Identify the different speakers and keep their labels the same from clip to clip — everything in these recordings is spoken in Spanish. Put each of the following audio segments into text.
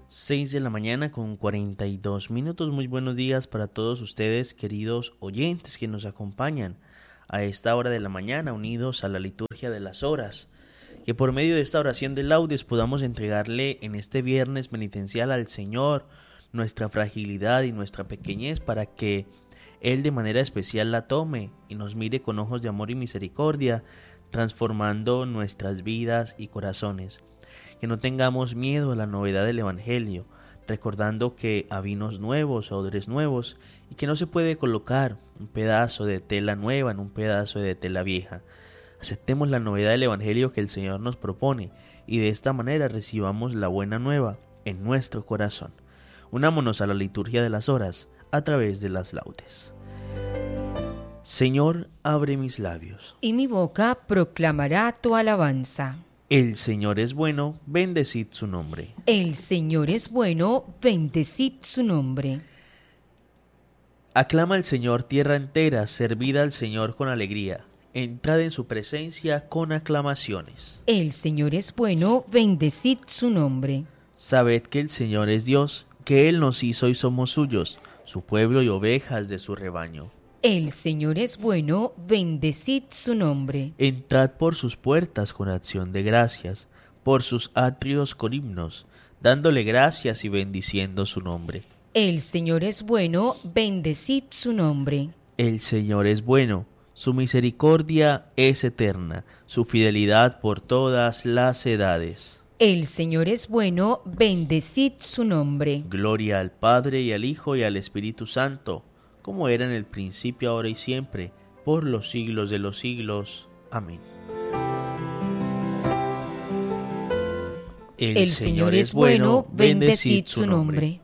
Speaker 1: 6 de la mañana con 42 minutos. Muy buenos días para todos ustedes, queridos oyentes que nos acompañan a esta hora de la mañana, unidos a la liturgia de las horas. Que por medio de esta oración de laudes podamos entregarle en este viernes penitencial al Señor nuestra fragilidad y nuestra pequeñez, para que Él de manera especial la tome y nos mire con ojos de amor y misericordia, transformando nuestras vidas y corazones. Que no tengamos miedo a la novedad del Evangelio, recordando que a vinos nuevos, a odres nuevos, y que no se puede colocar un pedazo de tela nueva en un pedazo de tela vieja. Aceptemos la novedad del Evangelio que el Señor nos propone, y de esta manera recibamos la buena nueva en nuestro corazón. Unámonos a la liturgia de las horas a través de las laudes. Señor, abre mis labios,
Speaker 2: y mi boca proclamará tu alabanza.
Speaker 1: El Señor es bueno, bendecid su nombre.
Speaker 2: El Señor es bueno, bendecid su nombre.
Speaker 1: Aclama al Señor tierra entera, servid al Señor con alegría. Entrad en su presencia con aclamaciones.
Speaker 2: El Señor es bueno, bendecid su nombre.
Speaker 1: Sabed que el Señor es Dios, que Él nos hizo y somos suyos, su pueblo y ovejas de su rebaño.
Speaker 2: El Señor es bueno, bendecid su nombre.
Speaker 1: Entrad por sus puertas con acción de gracias, por sus atrios con himnos, dándole gracias y bendiciendo su nombre.
Speaker 2: El Señor es bueno, bendecid su nombre.
Speaker 1: El Señor es bueno, su misericordia es eterna, su fidelidad por todas las edades.
Speaker 2: El Señor es bueno, bendecid su nombre.
Speaker 1: Gloria al Padre y al Hijo y al Espíritu Santo, como era en el principio, ahora y siempre, por los siglos de los siglos. Amén.
Speaker 2: El Señor es bueno, bendecid su nombre.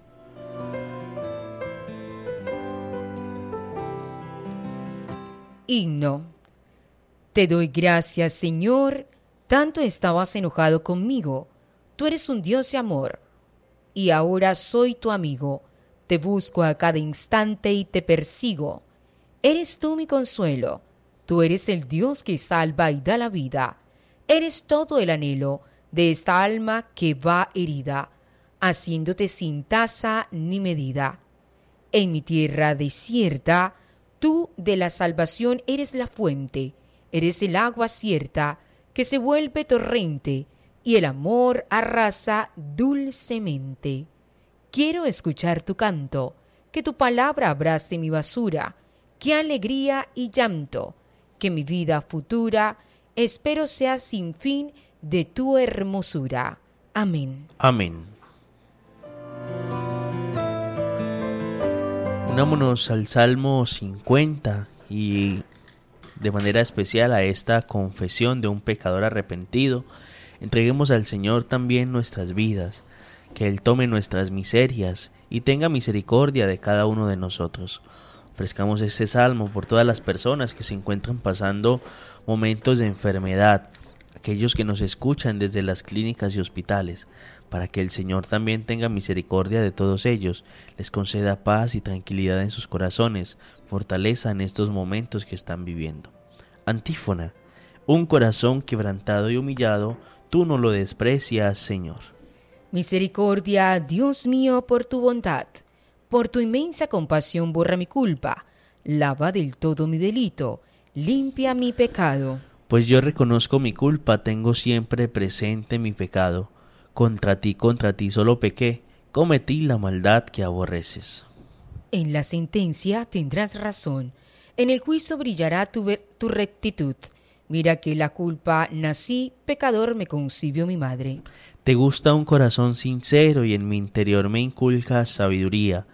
Speaker 2: Himno. Te doy gracias, Señor, tanto estabas enojado conmigo. Tú eres un Dios de amor, y ahora soy tu amigo. Te busco a cada instante y te persigo. Eres tú mi consuelo. Tú eres el Dios que salva y da la vida. Eres todo el anhelo de esta alma que va herida, haciéndote sin tasa ni medida. En mi tierra desierta, tú de la salvación eres la fuente. Eres el agua cierta que se vuelve torrente, y el amor arrasa dulcemente. Quiero escuchar tu canto, que tu palabra abrace mi basura. Qué alegría y llanto, que mi vida futura espero sea sin fin de tu hermosura. Amén.
Speaker 1: Amén. Unámonos al Salmo 50 y de manera especial a esta confesión de un pecador arrepentido. Entreguemos al Señor también nuestras vidas, que Él tome nuestras miserias y tenga misericordia de cada uno de nosotros. Ofrezcamos este salmo por todas las personas que se encuentran pasando momentos de enfermedad, aquellos que nos escuchan desde las clínicas y hospitales, para que el Señor también tenga misericordia de todos ellos, les conceda paz y tranquilidad en sus corazones, fortaleza en estos momentos que están viviendo. Antífona. Un corazón quebrantado y humillado, tú no lo desprecias, Señor.
Speaker 2: Misericordia, Dios mío, por tu bondad, por tu inmensa compasión borra mi culpa, lava del todo mi delito, limpia mi pecado.
Speaker 1: Pues yo reconozco mi culpa, tengo siempre presente mi pecado. Contra ti solo pequé, cometí la maldad que aborreces.
Speaker 2: En la sentencia tendrás razón, en el juicio brillará tu rectitud. Mira que la culpa nací, pecador me concibió mi madre.
Speaker 1: Te gusta un corazón sincero y en mi interior me inculcas sabiduría.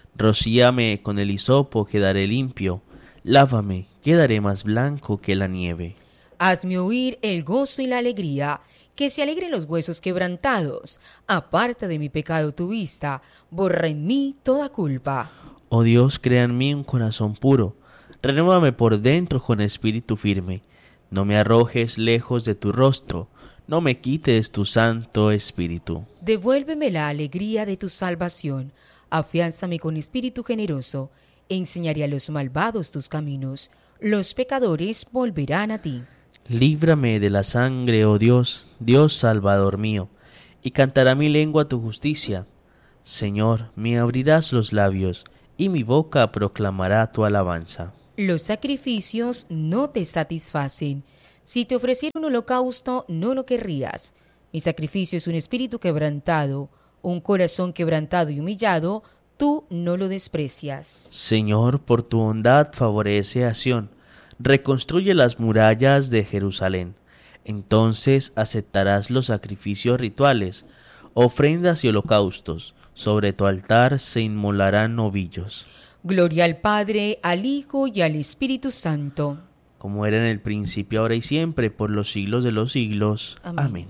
Speaker 1: Rocíame con el hisopo, quedaré limpio. Lávame, quedaré más blanco que la nieve.
Speaker 2: Hazme oír el gozo y la alegría, que se alegren los huesos quebrantados. Aparta de mi pecado tu vista, borra en mí toda culpa.
Speaker 1: Oh Dios, crea en mí un corazón puro. Renuévame por dentro con espíritu firme. No me arrojes lejos de tu rostro. No me quites tu santo espíritu.
Speaker 2: Devuélveme la alegría de tu salvación. Afiánzame con espíritu generoso. Enseñaré a los malvados tus caminos. Los pecadores volverán a ti.
Speaker 1: Líbrame de la sangre, oh Dios, Dios Salvador mío, y cantará mi lengua tu justicia. Señor, me abrirás los labios, y mi boca proclamará tu alabanza.
Speaker 2: Los sacrificios no te satisfacen. Si te ofreciera un holocausto, no lo querrías. Mi sacrificio es un espíritu quebrantado, un corazón quebrantado y humillado, tú no lo desprecias.
Speaker 1: Señor, por tu bondad favorece a Sión, reconstruye las murallas de Jerusalén. Entonces aceptarás los sacrificios rituales, ofrendas y holocaustos. Sobre tu altar se inmolarán novillos.
Speaker 2: Gloria al Padre, al Hijo y al Espíritu Santo.
Speaker 1: Como era en el principio, ahora y siempre, por los siglos de los siglos. Amén.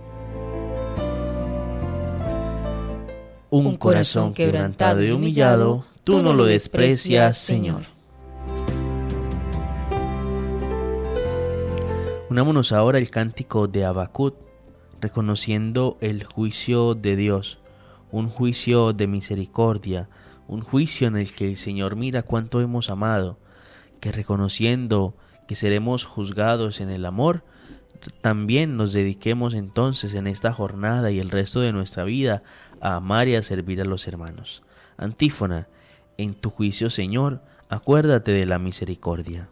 Speaker 1: Un corazón quebrantado y humillado, tú no lo desprecias, Señor. Unámonos ahora al cántico de Habacuc, reconociendo el juicio de Dios, un juicio de misericordia, un juicio en el que el Señor mira cuánto hemos amado, que reconociendo que seremos juzgados en el amor, también nos dediquemos entonces en esta jornada y el resto de nuestra vida a amar y a servir a los hermanos. Antífona: en tu juicio, Señor, acuérdate de la misericordia.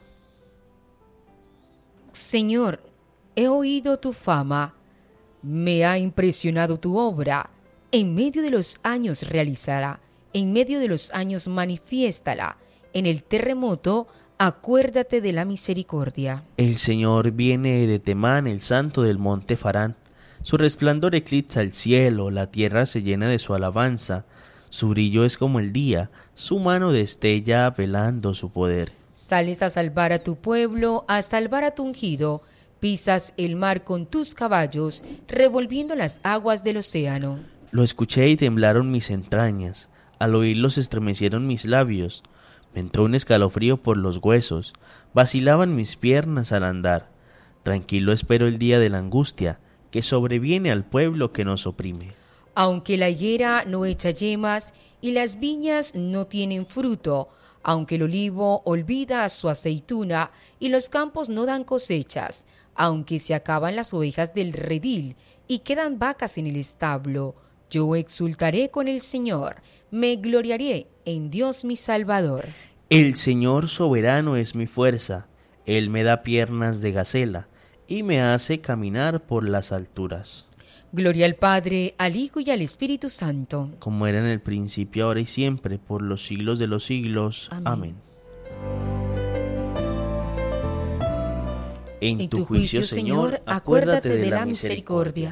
Speaker 2: Señor, he oído tu fama, me ha impresionado tu obra. En medio de los años realizará, en medio de los años manifiéstala. En el terremoto, acuérdate de la misericordia.
Speaker 1: El Señor viene de Temán, el santo del monte Farán. Su resplandor eclipsa el cielo, la tierra se llena de su alabanza. Su brillo es como el día, su mano destella velando su poder.
Speaker 2: Sales a salvar a tu pueblo, a salvar a tu ungido. Pisas el mar con tus caballos, revolviendo las aguas del océano.
Speaker 1: Lo escuché y temblaron mis entrañas. Al oírlo se estremecieron mis labios. Me entró un escalofrío por los huesos. Vacilaban mis piernas al andar. Tranquilo espero el día de la angustia, que sobreviene al pueblo que nos oprime.
Speaker 2: Aunque la higuera no echa yemas y las viñas no tienen fruto, aunque el olivo olvida su aceituna y los campos no dan cosechas, aunque se acaban las ovejas del redil y quedan vacas en el establo, yo exultaré con el Señor, me gloriaré en Dios mi Salvador.
Speaker 1: El Señor soberano es mi fuerza, Él me da piernas de gacela y me hace caminar por las alturas.
Speaker 2: Gloria al Padre, al Hijo y al Espíritu Santo.
Speaker 1: Como era en el principio, ahora y siempre, por los siglos de los siglos. Amén. En tu juicio, Señor, acuérdate de la misericordia.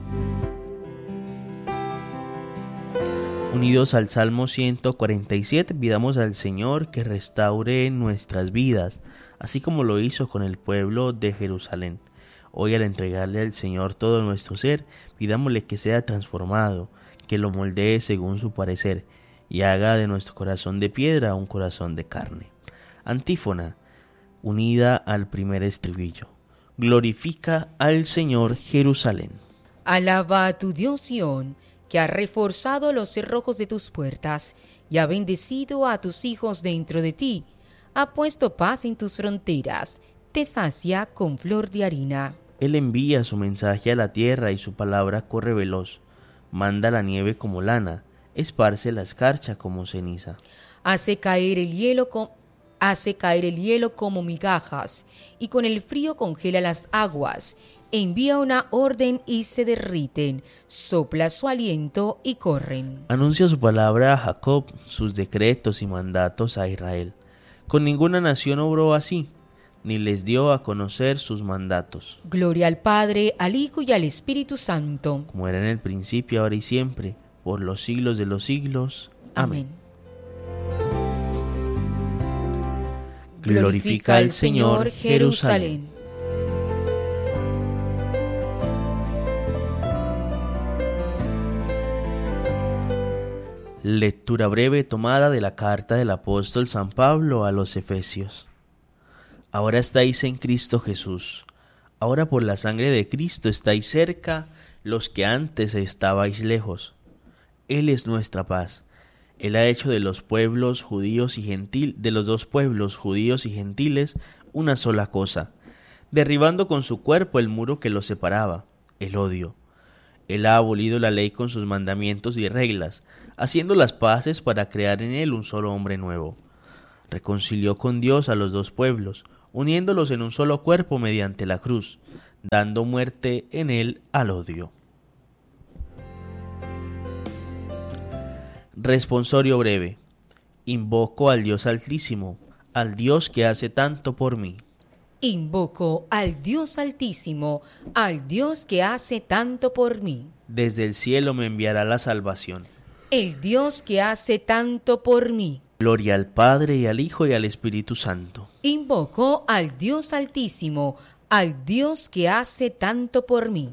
Speaker 1: Unidos al Salmo 147, pidamos al Señor que restaure nuestras vidas, así como lo hizo con el pueblo de Jerusalén. Hoy, al entregarle al Señor todo nuestro ser, pidámosle que sea transformado, que lo moldee según su parecer, y haga de nuestro corazón de piedra un corazón de carne. Antífona, unida al primer estribillo. Glorifica al Señor, Jerusalén.
Speaker 2: Alaba a tu Dios Sión, que ha reforzado los cerrojos de tus puertas y ha bendecido a tus hijos dentro de ti. Ha puesto paz en tus fronteras, te sacia con flor de harina.
Speaker 1: Él envía su mensaje a la tierra y su palabra corre veloz. Manda la nieve como lana, esparce la escarcha como ceniza.
Speaker 2: Hace caer el hielo como migajas, y con el frío congela las aguas. Envía una orden y se derriten, sopla su aliento y corren.
Speaker 1: Anuncia su palabra a Jacob, sus decretos y mandatos a Israel. Con ninguna nación obró así, ni les dio a conocer sus mandatos.
Speaker 2: Gloria al Padre, al Hijo y al Espíritu Santo.
Speaker 1: Como era en el principio, ahora y siempre, por los siglos de los siglos. Amén. Glorifica al Señor, Jerusalén. Lectura breve tomada de la carta del apóstol San Pablo a los Efesios. Ahora estáis en Cristo Jesús. Ahora por la sangre de Cristo estáis cerca los que antes estabais lejos. Él es nuestra paz. Él ha hecho de los pueblos judíos y de los dos pueblos judíos y gentiles una sola cosa, derribando con su cuerpo el muro que los separaba, el odio. Él ha abolido la ley con sus mandamientos y reglas, haciendo las paces para crear en él un solo hombre nuevo. Reconcilió con Dios a los dos pueblos, uniéndolos en un solo cuerpo mediante la cruz, dando muerte en él al odio. Responsorio breve. Invoco al Dios Altísimo, al Dios que hace tanto por mí.
Speaker 2: Invoco al Dios Altísimo, al Dios que hace tanto por mí.
Speaker 1: Desde el cielo me enviará la salvación.
Speaker 2: El Dios que hace tanto por mí.
Speaker 1: Gloria al Padre y al Hijo y al Espíritu Santo.
Speaker 2: Invoco al Dios Altísimo, al Dios que hace tanto por mí.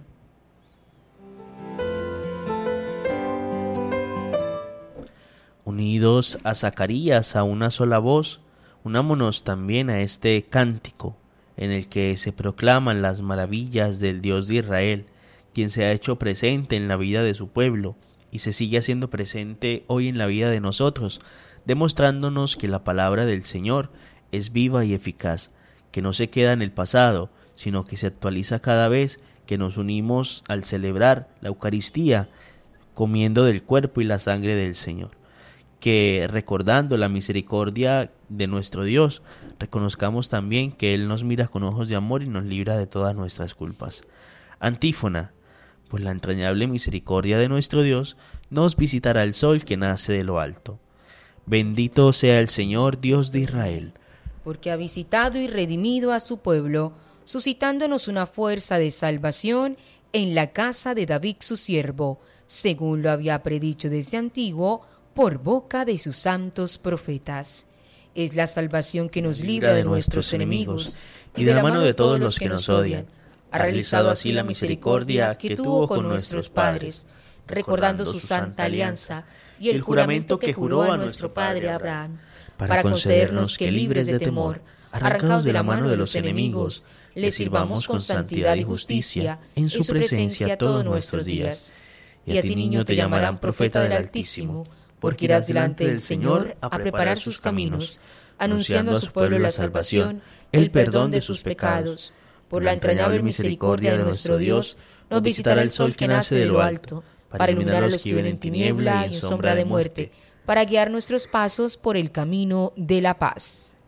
Speaker 1: Unidos a Zacarías a una sola voz, unámonos también a este cántico en el que se proclaman las maravillas del Dios de Israel, quien se ha hecho presente en la vida de su pueblo y se sigue haciendo presente hoy en la vida de nosotros, demostrándonos que la palabra del Señor es viva y eficaz, que no se queda en el pasado, sino que se actualiza cada vez que nos unimos al celebrar la Eucaristía, comiendo del cuerpo y la sangre del Señor. Que recordando la misericordia de nuestro Dios, reconozcamos también que Él nos mira con ojos de amor y nos libra de todas nuestras culpas. Antífona. Pues la entrañable misericordia de nuestro Dios nos visitará el sol que nace de lo alto. Bendito sea el Señor Dios de Israel,
Speaker 2: porque ha visitado y redimido a su pueblo, suscitándonos una fuerza de salvación en la casa de David su siervo, según lo había predicho desde antiguo, por boca de sus santos profetas. Es la salvación que nos libra de nuestros enemigos y de la mano de todos los que nos odian. Ha realizado así la misericordia que tuvo con nuestros padres, recordando su santa alianza y el juramento que juró a nuestro padre Abraham, para concedernos que, libres de temor, arrancados de la mano de los enemigos, le sirvamos con santidad y justicia en su presencia todos nuestros días. Y a ti, niño, te llamarán profeta del Altísimo, porque irás delante del Señor a preparar sus caminos, anunciando a su pueblo la salvación, el perdón de sus pecados. Por la entrañable misericordia de nuestro Dios, nos visitará el sol que nace de lo alto, para iluminar a los que viven en tiniebla y en sombra de muerte, para guiar nuestros pasos por el camino de la paz.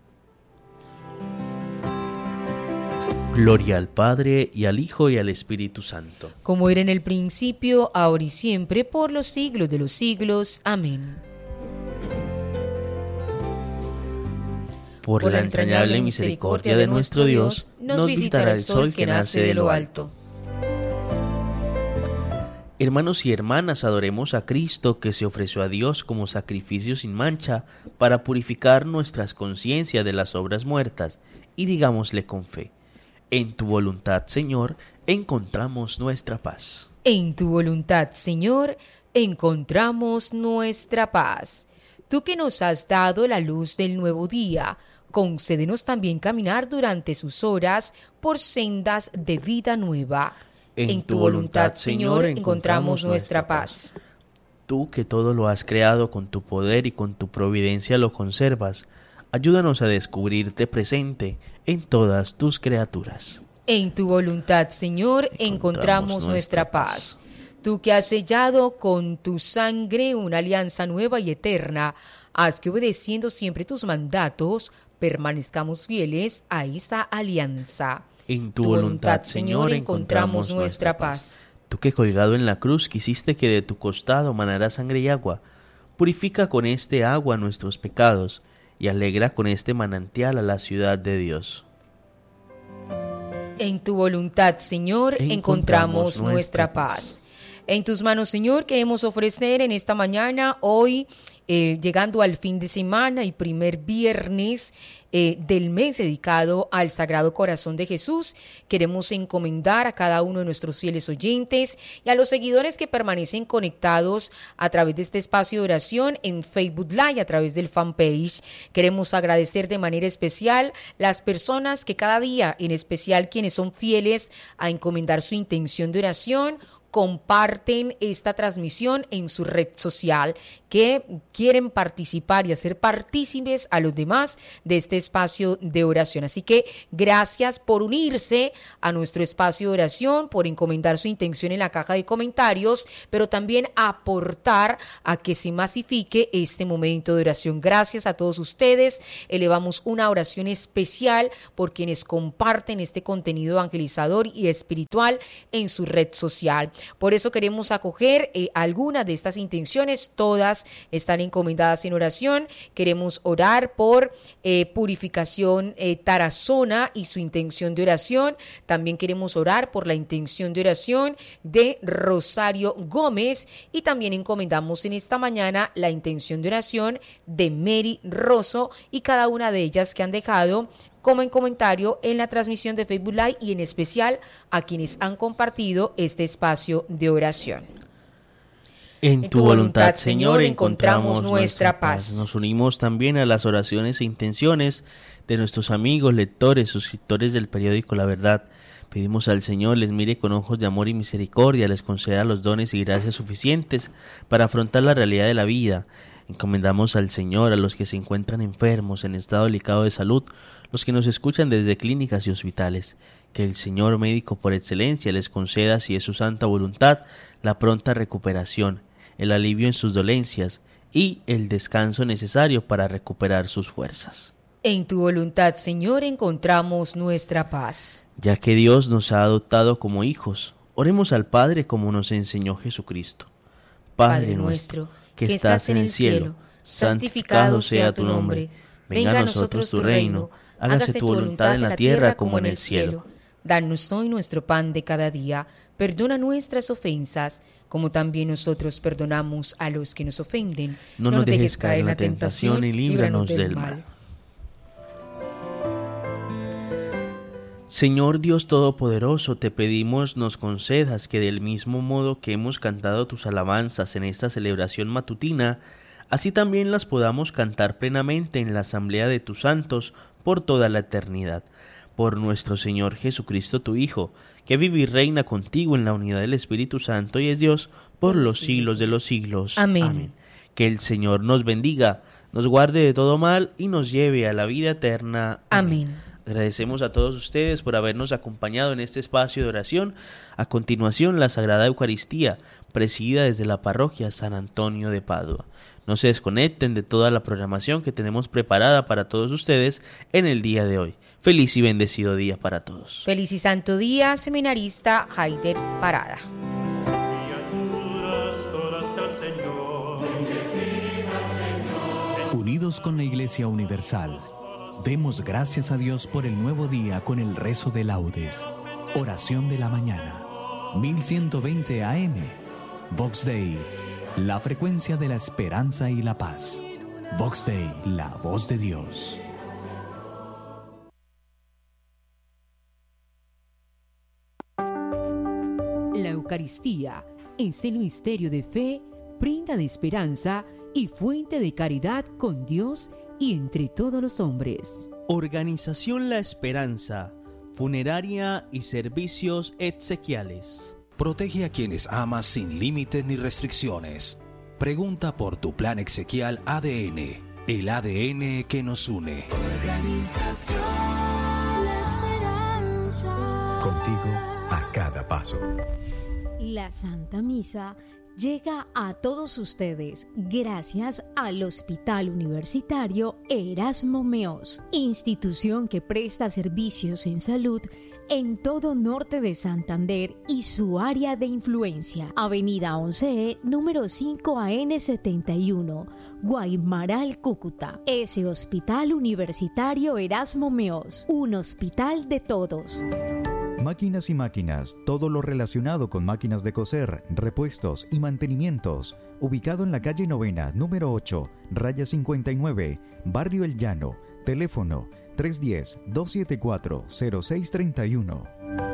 Speaker 1: Gloria al Padre, y al Hijo, y al Espíritu Santo.
Speaker 2: Como era en el principio, ahora y siempre, por los siglos de los siglos. Amén.
Speaker 1: Por la entrañable misericordia de nuestro Dios, nos visitará el sol que nace de lo alto. Hermanos y hermanas, adoremos a Cristo, que se ofreció a Dios como sacrificio sin mancha para purificar nuestras conciencias de las obras muertas, y digámosle con fe: en tu voluntad, Señor, encontramos nuestra paz.
Speaker 2: En tu voluntad, Señor, encontramos nuestra paz. Tú que nos has dado la luz del nuevo día, concédenos también caminar durante sus horas por sendas de vida nueva. En tu voluntad, Señor, encontramos nuestra paz.
Speaker 1: Tú que todo lo has creado con tu poder y con tu providencia lo conservas, ayúdanos a descubrirte presente en todas tus criaturas.
Speaker 2: En tu voluntad, Señor, encontramos nuestra paz. Tú que has sellado con tu sangre una alianza nueva y eterna, haz que, obedeciendo siempre tus mandatos, permanezcamos fieles a esa alianza.
Speaker 1: En tu voluntad, Señor, encontramos nuestra paz. Tú que colgado en la cruz quisiste que de tu costado manara sangre y agua, purifica con este agua nuestros pecados y alegra con este manantial a la ciudad de Dios.
Speaker 2: En tu voluntad, Señor, encontramos nuestra paz. En tus manos, Señor, queremos ofrecer en esta mañana, hoy, llegando al fin de semana y primer viernes del mes dedicado al Sagrado Corazón de Jesús, queremos encomendar a cada uno de nuestros fieles oyentes y a los seguidores que permanecen conectados a través de este espacio de oración en Facebook Live, a través del fanpage. Queremos agradecer de manera especial las personas que cada día, en especial quienes son fieles a encomendar su intención de oración, comparten esta transmisión en su red social, que quieren participar y hacer partícipes a los demás de este espacio de oración. Así que gracias por unirse a nuestro espacio de oración, por encomendar su intención en la caja de comentarios, pero también aportar a que se masifique este momento de oración. Gracias a todos ustedes. Elevamos una oración especial por quienes comparten este contenido evangelizador y espiritual en su red social. Por eso queremos acoger algunas de estas intenciones. Todas están encomendadas en oración. Queremos orar por Purificación Tarazona y su intención de oración. También queremos orar por la intención de oración de Rosario Gómez, y también encomendamos en esta mañana la intención de oración de Mary Rosso y cada una de ellas que han dejado como en comentario en la transmisión de Facebook Live, y en especial a quienes han compartido este espacio de oración.
Speaker 1: En tu voluntad, Señor, encontramos nuestra paz. Nos unimos también a las oraciones e intenciones de nuestros amigos, lectores, suscriptores del periódico La Verdad. Pedimos al Señor les mire con ojos de amor y misericordia, les conceda los dones y gracias suficientes para afrontar la realidad de la vida. Encomendamos al Señor a los que se encuentran enfermos, en estado delicado de salud, los que nos escuchan desde clínicas y hospitales. Que el Señor médico por excelencia les conceda, si es su santa voluntad, la pronta recuperación, el alivio en sus dolencias y el descanso necesario para recuperar sus fuerzas.
Speaker 2: En tu voluntad, Señor, encontramos nuestra paz.
Speaker 1: Ya que Dios nos ha adoptado como hijos, oremos al Padre como nos enseñó Jesucristo. Padre nuestro, que estás en el cielo, santificado sea tu nombre. Venga a nosotros tu reino, hágase tu voluntad en la tierra como en el cielo.
Speaker 2: Danos hoy nuestro pan de cada día, perdona nuestras ofensas, como también nosotros perdonamos a los que nos ofenden.
Speaker 1: No nos dejes caer en la tentación y líbranos del mal. Señor Dios Todopoderoso, te pedimos nos concedas que del mismo modo que hemos cantado tus alabanzas en esta celebración matutina, así también las podamos cantar plenamente en la asamblea de tus santos por toda la eternidad. Por nuestro Señor Jesucristo, tu Hijo, que vive y reina contigo en la unidad del Espíritu Santo y es Dios por los siglos de los siglos.
Speaker 2: Amén.
Speaker 1: Amén. Que el Señor nos bendiga, nos guarde de todo mal y nos lleve a la vida eterna.
Speaker 2: Amén.
Speaker 1: Agradecemos a todos ustedes por habernos acompañado en este espacio de oración. A continuación, la Sagrada Eucaristía, presidida desde la parroquia San Antonio de Padua. No se desconecten de toda la programación que tenemos preparada para todos ustedes en el día de hoy. Feliz y bendecido día para todos.
Speaker 2: Feliz y santo día, seminarista Haider Parada.
Speaker 3: Unidos con la Iglesia Universal, demos gracias a Dios por el nuevo día con el rezo de laudes. Oración de la mañana, 1120 AM, Vox Dei, la frecuencia de la esperanza y la paz. Vox Dei, la voz de Dios.
Speaker 2: La Eucaristía es el misterio de fe, prenda de esperanza y fuente de caridad con Dios y entre todos los hombres.
Speaker 1: Organización La Esperanza, funeraria y servicios exequiales.
Speaker 3: Protege a quienes amas sin límites ni restricciones. Pregunta por tu plan exequial ADN, el ADN que nos une.
Speaker 4: Organización La Esperanza.
Speaker 3: Contigo a cada paso.
Speaker 4: La Santa Misa llega a todos ustedes gracias al Hospital Universitario Erasmo Meos, institución que presta servicios en salud en todo norte de Santander y su área de influencia. Avenida 11E, número 5AN71, Guaymaral, Cúcuta. Ese Hospital Universitario Erasmo Meos, un hospital de todos.
Speaker 5: Máquinas y máquinas, todo lo relacionado con máquinas de coser, repuestos y mantenimientos. Ubicado en la calle Novena, número 8, raya 59, Barrio El Llano. Teléfono 310-274-0631.